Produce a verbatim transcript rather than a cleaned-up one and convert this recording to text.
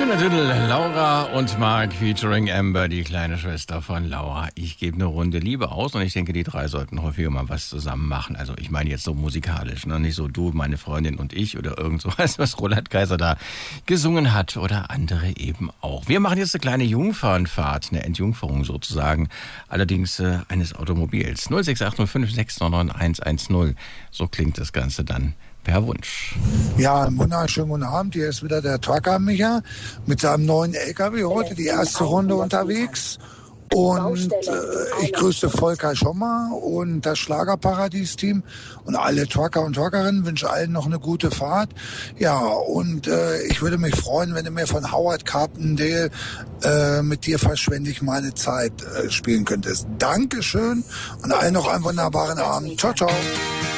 Schöner Titel, Laura und Mark featuring Amber, die kleine Schwester von Laura. Ich gebe eine Runde Liebe aus und ich denke, die drei sollten häufiger mal was zusammen machen. Also ich meine jetzt so musikalisch, ne? Nicht so du, meine Freundin und ich oder irgend sowas, was Roland Kaiser da gesungen hat oder andere eben auch. Wir machen jetzt eine kleine Jungfernfahrt, eine Entjungferung sozusagen, allerdings äh, eines Automobils. null sechs acht null fünf sechs neun neun eins eins null, so klingt das Ganze dann per Wunsch. Ja, einen wunderschönen guten Abend. Hier ist wieder der Trucker Micha mit seinem neuen L K W heute, die erste Runde unterwegs. Und äh, ich grüße Volker Schommer und das Schlagerparadies-Team und alle Trucker und Truckerinnen, wünsche allen noch eine gute Fahrt. Ja, und äh, ich würde mich freuen, wenn du mir von Howard Carpendale äh, mit dir verschwende ich meine Zeit äh, spielen könntest. Dankeschön und allen noch einen wunderbaren Abend. Ciao, ciao.